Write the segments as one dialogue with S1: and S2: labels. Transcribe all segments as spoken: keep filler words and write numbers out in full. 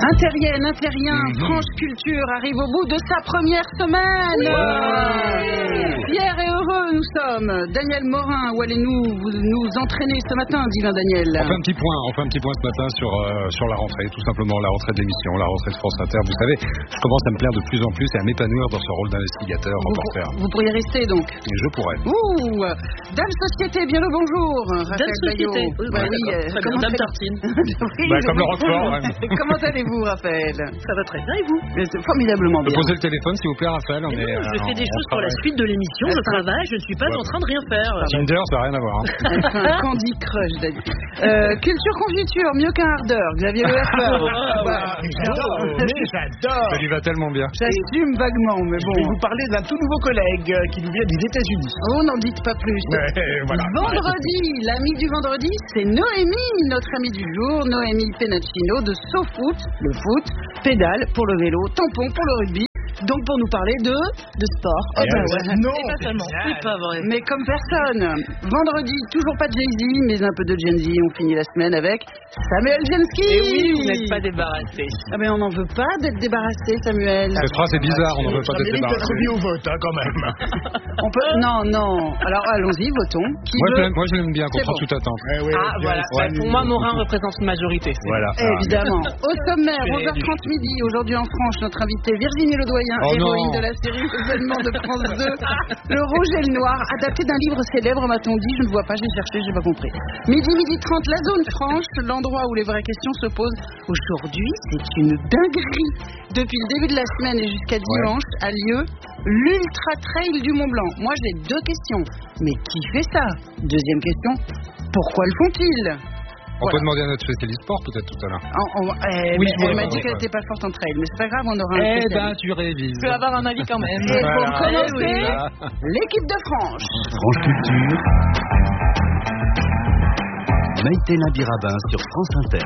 S1: Interienne, interien, mmh. France Culture arrive au bout de sa première semaine. Ouais. Fiers et heureux nous sommes. Daniel Morin, où allez-nous vous nous entraîner ce matin, divin Daniel?
S2: On fait un petit point, on fait un petit point ce matin sur, euh, sur la rentrée, tout simplement la rentrée de l'émission, la rentrée de France Inter. Vous savez, je commence à me plaire de plus en plus et à m'épanouir dans ce rôle d'investigateur,
S1: vous,
S2: reporter.
S1: Vous pourriez rester donc?
S2: Et je pourrais.
S1: Ouh, Dame Société, bien le bonjour.
S3: Dame Société, oui, bah, oui, euh,
S1: comment
S3: Dame Tartine.
S2: Oui, bah, comme le Roquefort. Ouais.
S1: Comment allez-vous, Raphaël?
S3: Ça va très bien, et vous?
S1: C'est formidablement bien.
S2: Posez le téléphone, s'il vous plaît, Raphaël. On est,
S3: oui, je
S2: euh,
S3: fais des
S2: on
S3: choses
S2: travaille.
S3: pour la suite de l'émission, je travaille, je ne suis pas ouais. en train de rien faire.
S2: Tinder, ça n'a rien à voir.
S1: Hein. Candy Crush, David. Euh, culture confiture, mieux qu'un ardeur. Xavier Le Herpeur.
S4: Bah, j'adore, mais j'adore.
S2: Ça lui va tellement bien.
S1: J'assume vaguement, mais bon.
S4: Je vais vous parler d'un tout nouveau collègue euh, qui nous vient des États-Unis.
S1: Oh, n'en dites pas plus.
S2: Ouais, voilà.
S1: Vendredi, l'ami du vendredi, c'est Noémie, notre amie du jour, Noémie Penaccino de SoFoot, le foot, pédale pour le vélo, tampon pour le rugby. Donc pour nous parler de de sport.
S2: Ah,
S1: bah
S2: ouais.
S4: Non,
S3: c'est pas seulement, c'est pas vrai.
S1: Mais comme personne. Vendredi, toujours pas de Jay-Z, mais un peu de Gen Z. On finit la semaine avec Samuel Genski.
S3: Et oui, vous n'êtes pas débarrassé.
S1: Ah mais on n'en veut pas d'être débarrassé, Samuel.
S2: Cette phrase est bizarre, on n'en veut pas
S4: ça
S2: d'être
S4: mérite
S2: débarrassé.
S4: d'être mis au vote, hein, quand même.
S1: On peut. Non, non. Alors allons-y, votons. Qui
S2: Moi,
S1: veut...
S2: je l'aime, moi je l'aime bien, contre
S1: bon.
S2: toute attente.
S4: Ouais, ouais,
S3: Ah voilà,
S2: ouais.
S3: pour moi Morin représente une majorité.
S2: Voilà.
S1: Évidemment. Au sommaire, onze heures trente midi, aujourd'hui en France, notre invitée Virginie Ledoyen,
S2: Oh
S1: héroïne
S2: non.
S1: de la série Événements de France deux, Le Rouge et le Noir, adapté d'un livre célèbre, m'a-t-on dit. Je ne vois pas, j'ai cherché, j'ai pas compris. Midi, midi trente, la zone franche, l'endroit où les vraies questions se posent. Aujourd'hui, c'est une dinguerie. Depuis le début de la semaine et jusqu'à dimanche, a lieu l'Ultra Trail du Mont Blanc. Moi, j'ai deux questions. Mais qui fait ça? Deuxième question, pourquoi le font-ils?
S2: On
S1: Voilà.
S2: peut demander à notre spécialiste sport peut-être tout à l'heure.
S1: On, on, eh,
S2: Oui,
S1: mais
S2: je
S1: elle
S2: vois,
S1: m'a dit
S2: ouais,
S1: qu'elle
S2: ouais.
S1: n'était pas forte en trail, mais c'est pas grave, on aura un
S2: Eh
S1: spécialiste.
S2: ben, tu révises.
S3: Je peux avoir un avis quand même.
S1: Et pour
S2: Voilà.
S1: commencer,
S3: Eh
S2: oui.
S1: l'équipe de France.
S5: France Culture, Maïtena Birabin sur France Inter.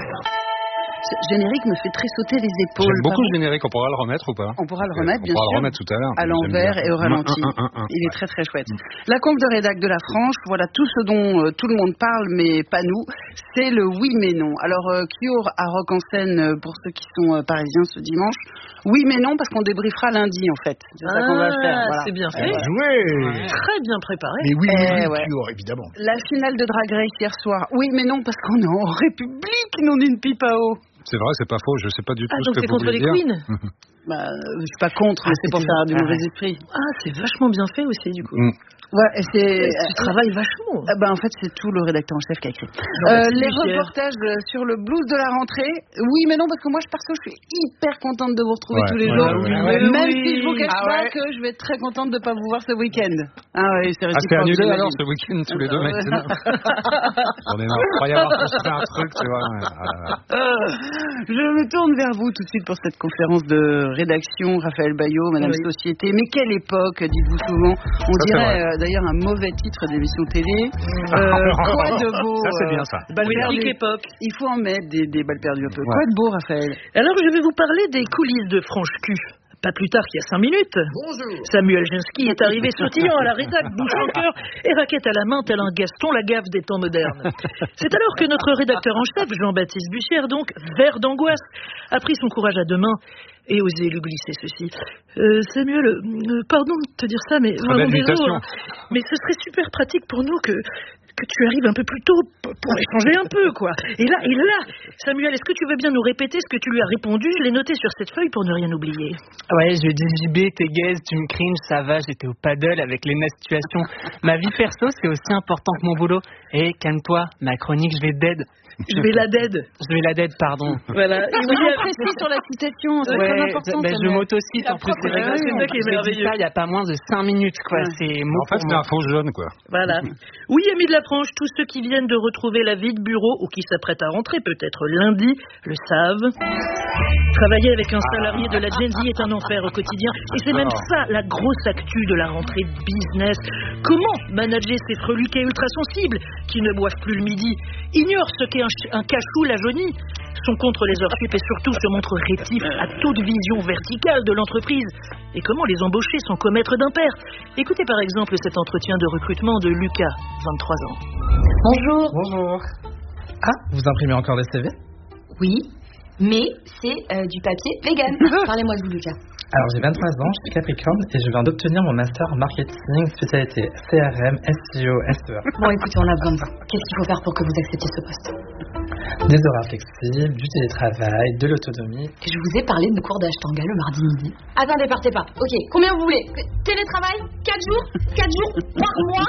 S1: Ce générique me fait très sauter les épaules.
S2: J'aime beaucoup
S1: Pardon.
S2: le générique, on pourra le remettre ou pas?
S1: On pourra le remettre,
S2: on
S1: bien
S2: pourra
S1: sûr.
S2: le remettre tout à l'heure.
S1: À l'envers et au ralenti.
S2: Un, un, un, un,
S1: Il est très très chouette. La conf de rédac de la France, voilà tout ce dont euh, tout le monde parle, mais pas nous, c'est le oui mais non. Alors, euh, Cure à Rock en scène, euh, pour ceux qui sont euh, parisiens ce dimanche, oui mais non, parce qu'on débriefera lundi en fait. C'est ça qu'on va faire. Voilà.
S3: C'est bien fait.
S4: Bien joué.
S3: Très bien préparé.
S4: Mais oui, oui,
S1: Eh
S4: oui,
S1: ouais.
S4: Cure, évidemment.
S1: La finale de Drag Race hier soir, oui mais non, parce qu'on est en République, non d'une pipe à eau.
S2: C'est vrai, c'est pas faux, je sais pas du tout
S3: Ah,
S2: ce
S3: donc
S2: que
S3: c'est
S2: vous
S3: contre
S2: voulez
S3: les
S2: dire.
S3: queens.
S1: Bah, euh, je suis pas contre, mais
S3: Ah,
S1: c'est pour
S3: c'est
S1: faire du
S3: ah,
S1: mauvais
S3: ouais.
S1: esprit.
S3: Ah, c'est vachement bien fait aussi du coup.
S2: Mm.
S1: Ouais, et c'est.
S3: Tu travailles vachement.
S1: Ah bah en fait, c'est tout le rédacteur en chef qui a écrit.
S3: Non,
S1: Euh,
S3: c'est
S1: les
S3: Michel.
S1: reportages euh, sur le blues de la rentrée. Oui, mais non, parce que moi, je- perso, je suis hyper contente de vous retrouver
S2: Ouais,
S1: tous les
S2: ouais,
S1: jours.
S2: ouais, ouais,
S3: ouais.
S1: Même
S3: Oui.
S1: si je vous cache
S4: Ah
S1: pas
S4: ouais.
S1: que je vais être très contente de pas vous voir ce week-end. Ah oui, c'est
S2: Ah, c'est
S1: réciproque.
S2: annulé
S1: j'imagine.
S2: alors ce week-end tous les deux
S1: Ah, ouais.
S2: maintenant. On est marre. Il va y avoir construit un truc, tu vois. Ouais. Ah, là, là.
S1: Euh, Je me tourne vers vous tout de suite pour cette conférence de rédaction. Raphaël Bayot, Madame
S3: Oui.
S1: Société. Mais quelle époque, dites-vous souvent. On
S2: Ça, c'est
S1: dirait
S2: vrai.
S1: euh, d'ailleurs un mauvais titre d'émission télé. Euh, quoi de beau.
S2: Ça, c'est
S1: euh,
S2: bien, ça.
S1: balles
S3: Oui,
S1: perdues.
S3: pique époque.
S1: Il faut en mettre des, des balles perdues un peu.
S2: Ouais.
S1: Quoi de beau, Raphaël?
S3: Alors je vais vous parler des coulisses de Franche Cul. Pas plus tard qu'il y a cinq minutes.
S4: Bonjour.
S3: Samuel Genski est arrivé sautillant à la rédac, bouche en cœur et raquette à la main, tel un Gaston Lagaffe des temps modernes. C'est alors que notre rédacteur en chef, Jean-Baptiste Bussière, donc, vert d'angoisse, a pris son courage à deux mains et osé lui glisser ceci. Euh, Samuel, euh, pardon de te dire ça, mais
S2: Très
S3: vraiment
S2: belle
S3: désolé,
S2: imitation.
S3: hein. Mais ce serait super pratique pour nous que que tu arrives un peu plus tôt p- pour échanger un peu, quoi. Et là, et là, Samuel, est-ce que tu veux bien nous répéter ce que tu lui as répondu? Je l'ai noté sur cette feuille pour ne rien oublier.
S6: Ouais, je dis J B, t'es gaze, tu me cringes, ça va, j'étais au paddle avec les mêmes situations. Ma vie perso, c'est aussi important que mon boulot. Et calme-toi, ma chronique, je vais dead.
S3: Je vais la dead.
S6: Je vais la dead, pardon.
S3: Voilà. Et
S1: Soyons
S3: William-
S1: précis sur la citation, c'est
S6: Ouais,
S1: très important.
S6: ben, je
S1: Samuel.
S6: m'autocite en plus, c'est vrai.
S3: Ouais, c'est ça qui est
S6: Je l'ai dit
S3: merveilleux.
S6: ça il y a pas moins de cinq minutes, quoi.
S1: Ouais.
S6: C'est mot
S2: En fait,
S6: pour
S2: c'est
S6: mot.
S2: un faux jeune, quoi.
S3: Voilà. Oui, amis de la frange, tous ceux qui viennent de retrouver la vie de bureau ou qui s'apprêtent à rentrer peut-être lundi le savent. Travailler avec un salarié de la Gen Z est un enfer au quotidien. Et c'est même ça la grosse actu de la rentrée business. Comment manager ces freluquets ultra sensibles qui ne boivent plus le midi, ignorent ce qu'est un, ch- un cachou la jaunie, sont contre les heures sup et surtout se montrent rétifs à toute vision verticale de l'entreprise. Et comment les embaucher sans commettre d'impair? Écoutez par exemple cet entretien de recrutement de Lucas, vingt-trois ans.
S7: Bonjour.
S8: Bonjour. Ah, vous imprimez encore des C V?
S7: Oui. mais c'est euh, du papier vegan. Parlez-moi de vous, Lucas.
S8: Alors j'ai vingt-trois ans, je suis Capricorne et je viens d'obtenir mon master en marketing spécialité C R M, S E O, S E A.
S7: Bon écoutez, on a besoin de vous. Qu'est-ce qu'il faut faire pour que vous acceptiez ce poste?
S8: Des horaires flexibles, du télétravail, de l'autonomie.
S7: Je vous ai parlé de cours d'ashtanga le mardi midi. Attendez, partez pas. Ok, combien vous voulez? Télétravail? quatre jours? quatre jours par mois?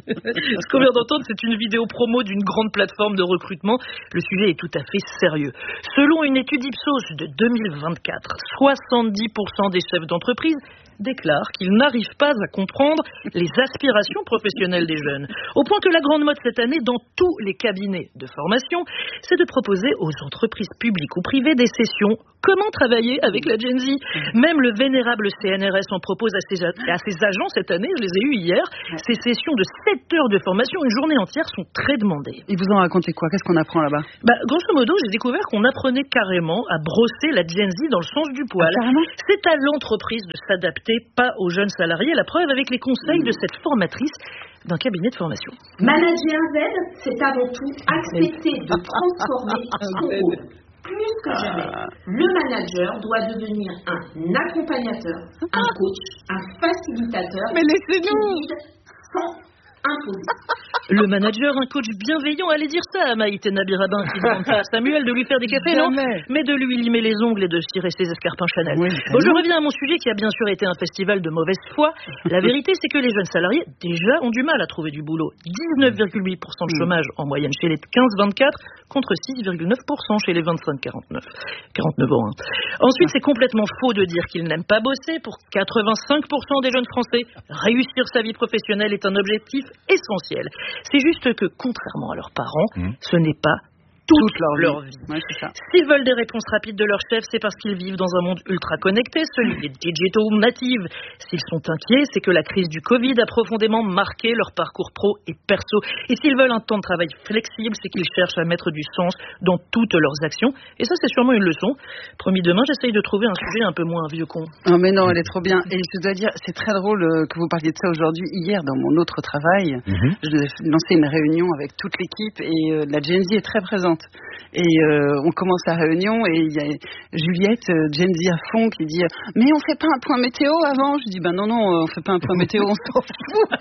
S3: Ce qu'on vient d'entendre, c'est une vidéo promo d'une grande plateforme de recrutement. Le sujet est tout à fait sérieux. Selon une étude Ipsos de deux mille vingt-quatre, soixante-dix pour cent des chefs d'entreprise déclarent qu'ils n'arrivent pas à comprendre les aspirations professionnelles des jeunes. Au point que la grande mode cette année, dans tous les cabinets de formation, c'est de proposer aux entreprises publiques ou privées des sessions comment travailler avec la Gen Z. Même le vénérable C N R S en propose à ses, à ses agents cette année, je les ai eus hier. Ces sessions de sept heures de formation, une journée entière, sont très demandées.
S1: Ils vous ont raconté quoi? Qu'est-ce qu'on apprend là-bas?
S3: Bah, grosso modo, j'ai découvert qu'on apprenait carrément à brosser la Gen Z dans le sens du poil.
S1: Ah,
S3: c'est à l'entreprise de s'adapter, pas aux jeunes salariés. La preuve avec les conseils de cette formatrice d'un cabinet de formation.
S9: Manager Z, c'est avant tout accepter de transformer son rôle. Plus que jamais, le manager doit devenir un accompagnateur, un coach, un facilitateur.
S1: Mais laissez-nous
S9: sans imposer.
S3: Le manager, un coach bienveillant, allait dire ça à Maïté Nabirabin qui demande pas à Samuel de lui faire des cafés, non, mais de lui limer les ongles et de cirer ses escarpins Chanel. Oui, bon, je reviens à mon sujet qui a bien sûr été un festival de mauvaise foi. La vérité, c'est que les jeunes salariés, déjà, ont du mal à trouver du boulot. dix-neuf virgule huit pour cent de chômage en moyenne chez les quinze vingt-quatre contre six virgule neuf pour cent chez les vingt-cinq quarante-neuf. quarante-neuf ans. Hein. Ensuite, c'est complètement faux de dire qu'ils n'aiment pas bosser. Pour quatre-vingt-cinq pour cent des jeunes Français, réussir sa vie professionnelle est un objectif essentiel. C'est juste que, contrairement à leurs parents, mmh. ce n'est pas toute, toute leur, leur vie. vie. Ouais, S'ils veulent des réponses rapides de leur chef, c'est parce qu'ils vivent dans un monde ultra connecté, celui des digital natives. S'ils sont inquiets, c'est que la crise du Covid a profondément marqué leur parcours pro et perso. Et s'ils veulent un temps de travail flexible, c'est qu'ils cherchent à mettre du sens dans toutes leurs actions. Et ça, c'est sûrement une leçon. Promis, demain, j'essaye de trouver un sujet un peu moins vieux con.
S1: Non, mais non, elle est trop bien. Et je dois dire, c'est très drôle que vous parliez de ça aujourd'hui. Hier, dans mon autre travail, mm-hmm. je lançais une réunion avec toute l'équipe et euh, la Gen Z est très présente. Et euh, on commence la réunion et il y a Juliette, euh, Gen Z à fond, qui dit « Mais on fait pas un point météo avant ?» Je dis « Ben non, non, on fait pas un point météo, on s'en fout. »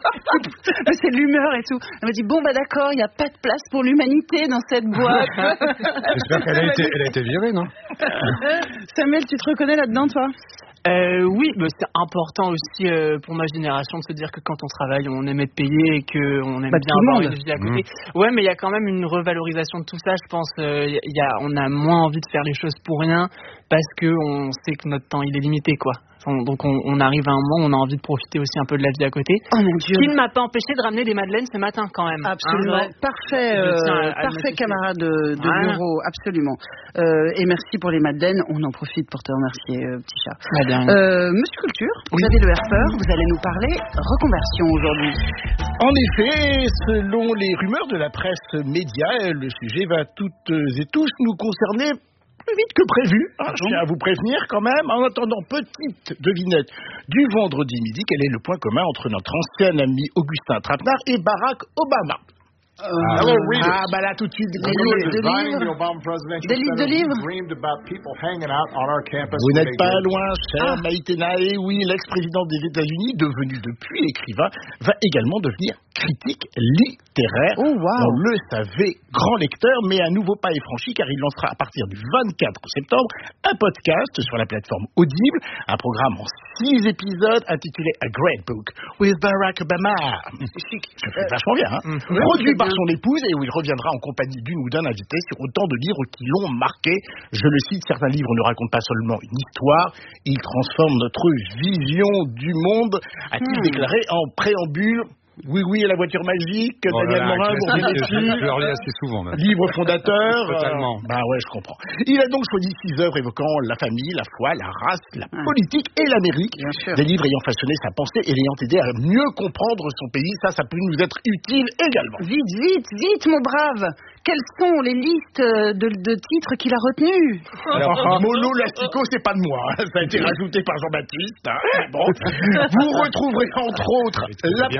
S1: C'est l'humeur et tout. Elle m'a dit « Bon, bah d'accord, il n'y a pas de place pour l'humanité dans cette boîte. »
S2: J'espère qu'elle a été, elle a été virée, non?
S1: Samuel, tu te reconnais là-dedans, toi?
S6: Euh, oui, mais c'est important aussi euh, pour ma génération de se dire que quand on travaille, on aime être payé et qu'on aime bah, bien avoir une vie à côté. Mmh. Ouais, mais il y a quand même une revalorisation de tout ça, je pense. Euh, y a, on a moins envie de faire les choses pour rien parce qu'on sait que notre temps, il est limité, quoi. Donc on, on arrive à un moment où on a envie de profiter aussi un peu de la vie à côté.
S1: Oh mon Dieu.
S6: Qui ne m'a pas empêché de ramener des madeleines ce matin quand même.
S1: Absolument. Hein, parfait, euh, à, à parfait camarade de, de voilà. bureau, absolument. Euh, et merci pour les madeleines. On en profite pour te remercier, euh, petit chat. Euh, Monsieur Culture, oui. Vous avez le Harper, vous allez nous parler reconversion aujourd'hui.
S4: En effet, selon les rumeurs de la presse média, le sujet va toutes et tous nous concerner plus vite que prévu, hein, je tiens à vous prévenir quand même. En attendant, petite devinette du vendredi midi, quel est le point commun entre notre ancien ami Augustin Trapenard et Barack Obama? Euh, ah, ah bah là tout de suite des livres de livres vous n'êtes pas loin, cher ah. Maïtena. Et oui, l'ex-président des États-Unis, devenu depuis écrivain, va également devenir critique littéraire.
S1: Oh, wow.
S4: On le savait, grand lecteur, mais un nouveau pas est franchi car il lancera à partir du vingt-quatre septembre un podcast sur la plateforme Audible, un programme en six épisodes intitulé A Great Book with Barack Obama. Je fais vachement bien, hein. Mmh. Produit par son épouse et où il reviendra en compagnie d'une ou d'un invité sur autant de livres qui l'ont marqué. Je le cite, certains livres ne racontent pas seulement une histoire, ils transforment notre vision du monde, a-t-il mmh. déclaré en préambule. Oui, oui, et la voiture magique, oh Daniel Morin, vous revenez dessus.
S2: Je le relis assez souvent. Même.
S4: Livre fondateur.
S2: Totalement.
S4: Euh, bah ouais, je comprends. Il a donc choisi six œuvres évoquant la famille, la foi, la race, la ah. politique et l'Amérique. Des livres ayant façonné sa pensée et l'ayant aidé à mieux comprendre son pays. Ça, ça peut nous être utile également.
S1: Vite, vite, vite, mon brave. Quelles sont les listes de, de titres qu'il a retenus?
S4: Alors, Molo Lastico, c'est pas de moi. Hein. Ça a été rajouté par Jean-Baptiste. Hein. Bon. Vous retrouverez entre autres la bien. prochaine fois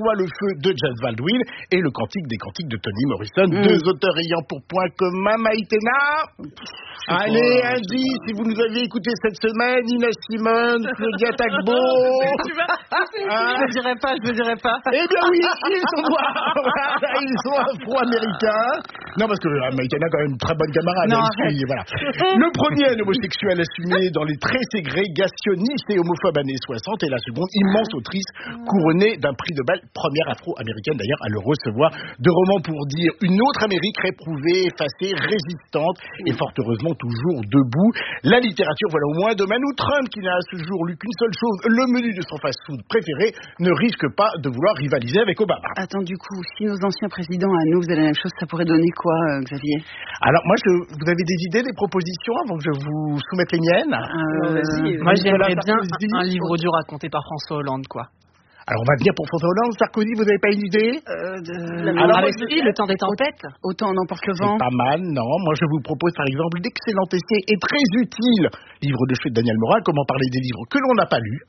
S4: Toi le feu de Jazz Baldwin et Le Cantique des Cantiques de Toni Morrison, mmh. deux auteurs ayant pour point commun Maïtena. Allez, indice, si vous nous avez écouté cette semaine, Nina Simone, Claudia Tagbo.
S1: Ah. Je ne dirais pas, je ne dirais pas.
S4: Eh bien oui, ils sont noirs, ils sont afro-américains. Non, parce que euh, Maïtena a quand même une très bonne camarade.
S1: Non,
S4: aussi, voilà. Le premier, un homosexuel assumé dans les très ségrégationnistes et homophobes années soixante, et la seconde, immense autrice couronnée d'un prix de balle, première afro-américaine d'ailleurs à le recevoir, de romans pour dire une autre Amérique réprouvée, effacée, résistante, et fort heureusement toujours debout. La littérature, voilà au moins Donald Trump, qui n'a à ce jour lu qu'une seule chose, le menu de son fast-food préféré, ne risque pas de vouloir rivaliser avec Obama.
S1: Attends, du coup, si nos anciens présidents à nous faisaient la même chose, ça pourrait donner quoi, euh, Xavier?
S4: Alors moi, je, vous avez des idées, des propositions avant que je vous soumette les miennes?
S6: euh, euh, Moi, j'aimerais bien un, un livre dur raconté par François Hollande, quoi.
S4: Alors on va venir pour François Hollande. Sarkozy, vous n'avez pas une idée?
S1: euh, de...
S6: Alors avec lui, Le Temps des tempêtes.
S1: Autant on emporte le vent.
S4: C'est pas mal, non. Moi je vous propose par exemple d'excellent essai et très utile livre de chevet de Daniel Morin, Comment parler des livres que l'on n'a pas lus.